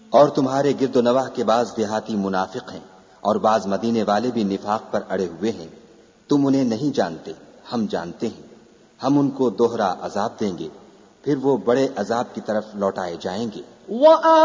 और तुम्हारे गिरदोनवाह के बाज देहाती मुनाफिक हैं और बाज मदीने वाले भी निफाक पर अड़े हुए हैं। तुम उन्हें नहीं जानते, हम जानते हैं। हम उनको दोहरा अजाब देंगे, फिर वो बड़े अजाब की तरफ लौटाए जाएंगे।